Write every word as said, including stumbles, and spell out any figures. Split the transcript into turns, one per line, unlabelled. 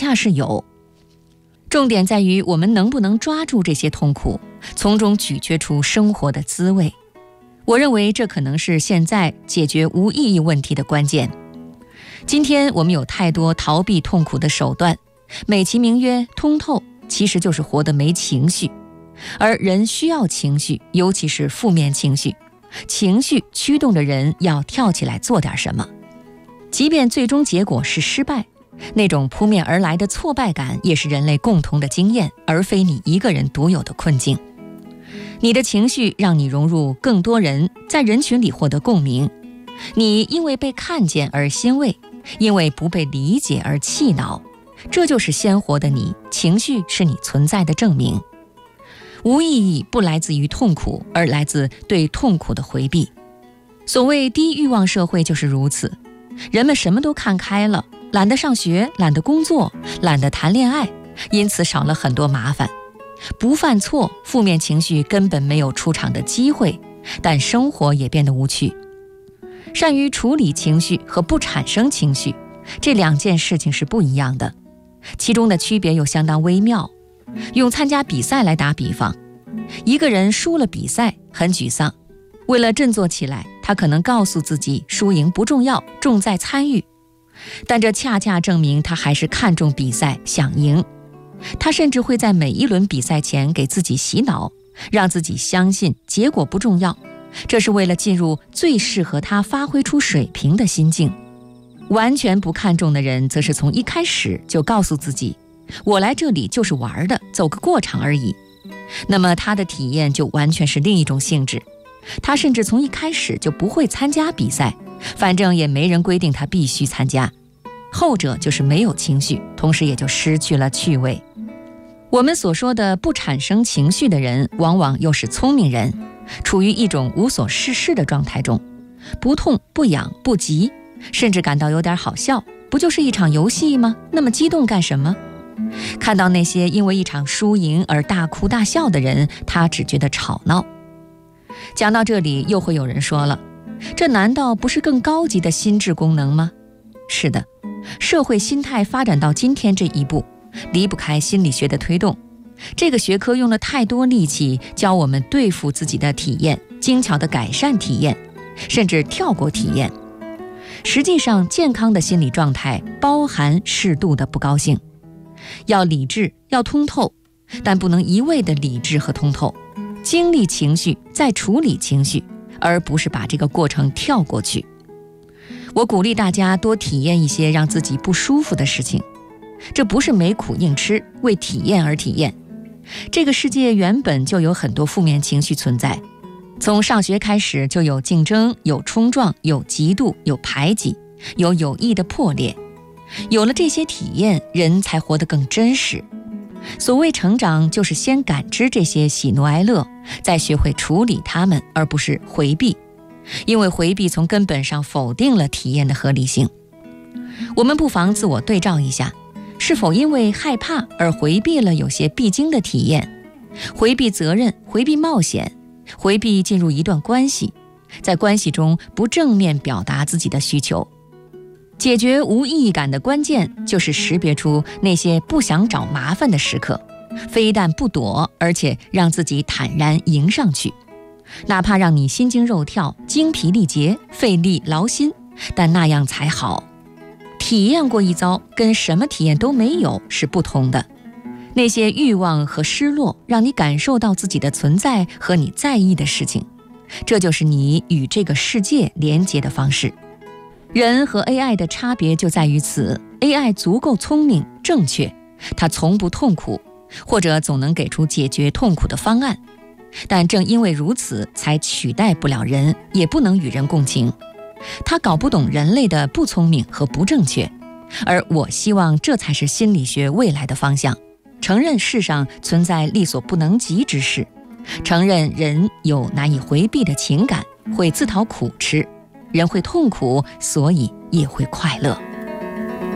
恰是有。重点在于我们能不能抓住这些痛苦，从中咀嚼出生活的滋味。我认为这可能是现在解决无意义问题的关键。今天我们有太多逃避痛苦的手段，美其名曰通透，其实就是活得没情绪。而人需要情绪，尤其是负面情绪，情绪驱动着人要跳起来做点什么。即便最终结果是失败，那种扑面而来的挫败感也是人类共同的经验，而非你一个人独有的困境。你的情绪让你融入更多人，在人群里获得共鸣。你因为被看见而欣慰，因为不被理解而气恼，这就是鲜活的你，情绪是你存在的证明。无意义不来自于痛苦，而来自对痛苦的回避。所谓低欲望社会就是如此，人们什么都看开了，懒得上学，懒得工作，懒得谈恋爱，因此少了很多麻烦。不犯错，负面情绪根本没有出场的机会，但生活也变得无趣。善于处理情绪和不产生情绪，这两件事情是不一样的，其中的区别又相当微妙。用参加比赛来打比方，一个人输了比赛，很沮丧，为了振作起来，他可能告诉自己输赢不重要，重在参与。但这恰恰证明他还是看重比赛，想赢。他甚至会在每一轮比赛前给自己洗脑，让自己相信结果不重要，这是为了进入最适合他发挥出水平的心境。完全不看重的人，则是从一开始就告诉自己，我来这里就是玩的，走个过场而已。那么他的体验就完全是另一种性质，他甚至从一开始就不会参加比赛，反正也没人规定他必须参加。后者就是没有情绪，同时也就失去了趣味。我们所说的不产生情绪的人，往往又是聪明人，处于一种无所事事的状态中，不痛不痒不急，甚至感到有点好笑，不就是一场游戏吗？那么激动干什么？看到那些因为一场输赢而大哭大笑的人，他只觉得吵闹。讲到这里，又会有人说了，这难道不是更高级的心智功能吗？是的，社会心态发展到今天这一步，离不开心理学的推动。这个学科用了太多力气教我们对付自己的体验，精巧地改善体验，甚至跳过体验。实际上，健康的心理状态包含适度的不高兴。要理智，要通透，但不能一味的理智和通透，经历情绪，再处理情绪，而不是把这个过程跳过去。我鼓励大家多体验一些让自己不舒服的事情，这不是没苦硬吃，为体验而体验。这个世界原本就有很多负面情绪存在，从上学开始就有竞争，有冲撞，有嫉妒，有排挤，有有意的破裂。有了这些体验，人才活得更真实。所谓成长，就是先感知这些喜怒哀乐，再学会处理它们，而不是回避。因为回避从根本上否定了体验的合理性。我们不妨自我对照一下，是否因为害怕而回避了有些必经的体验，回避责任，回避冒险，回避进入一段关系，在关系中不正面表达自己的需求。解决无意义感的关键，就是识别出那些不想找麻烦的时刻，非但不躲，而且让自己坦然迎上去。哪怕让你心惊肉跳，精疲力竭，费力劳心，但那样才好。体验过一遭，跟什么体验都没有是不同的。那些欲望和失落，让你感受到自己的存在和你在意的事情，这就是你与这个世界连接的方式。人和 A I 的差别就在于此， A I 足够聪明正确，它从不痛苦，或者总能给出解决痛苦的方案。但正因为如此，才取代不了人，也不能与人共情。他搞不懂人类的不聪明和不正确，而我希望这才是心理学未来的方向。承认世上存在力所不能及之事，承认人有难以回避的情感，会自讨苦吃，人会痛苦，所以也会快乐。